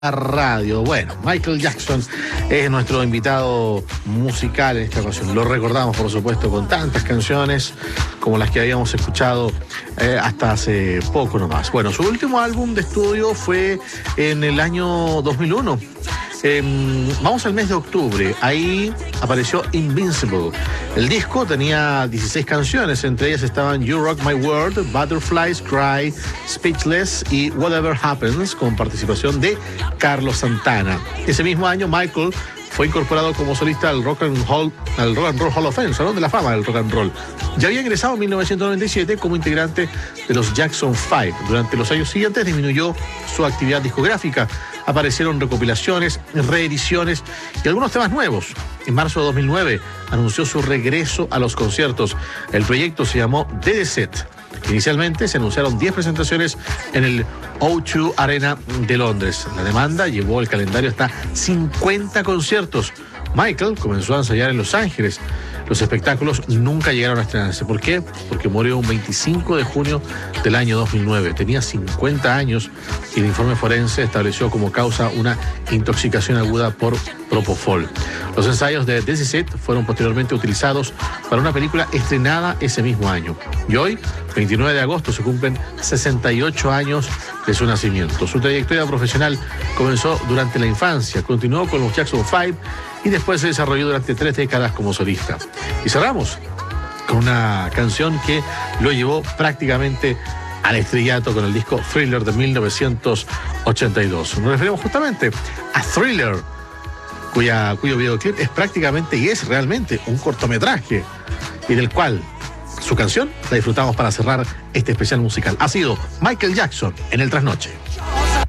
Radio. Bueno, Michael Jackson es nuestro invitado musical en esta ocasión. Lo recordamos, por supuesto, con tantas canciones como las que habíamos escuchado hasta hace poco nomás. Bueno, su último álbum de estudio fue en el año 2001. Vamos al mes de octubre, ahí apareció Invincible. El disco tenía 16 canciones, entre ellas estaban You Rock My World, Butterflies, Cry, Speechless y Whatever Happens, con participación de Carlos Santana. Ese mismo año Michael fue incorporado como solista al Rock and Roll Hall of Fame, Salón de la Fama del Rock and Roll. Ya había ingresado en 1997 como integrante de los Jackson 5. Durante los años siguientes disminuyó su actividad discográfica. Aparecieron recopilaciones, reediciones y algunos temas nuevos. En marzo de 2009 anunció su regreso a los conciertos. El proyecto se llamó DDZ. Inicialmente se anunciaron 10 presentaciones en el O2 Arena de Londres. La demanda llevó el calendario hasta 50 conciertos. Michael comenzó a ensayar en Los Ángeles. Los espectáculos nunca llegaron a estrenarse. ¿Por qué? Porque murió un 25 de junio del año 2009. Tenía 50 años y el informe forense estableció como causa una intoxicación aguda por propofol. Los ensayos de DDZ fueron posteriormente utilizados para una película estrenada ese mismo año. Y hoy, 29 de agosto, se cumplen 68 años de su nacimiento. Su trayectoria profesional comenzó durante la infancia, continuó con los Jackson 5 y después se desarrolló durante 3 décadas como solista. Y cerramos con una canción que lo llevó prácticamente al estrellato con el disco Thriller de 1982. Nos referimos justamente a Thriller, cuyo videoclip es prácticamente y es realmente un cortometraje y del cual su canción la disfrutamos para cerrar este especial musical. Ha sido Michael Jackson en el Trasnoche.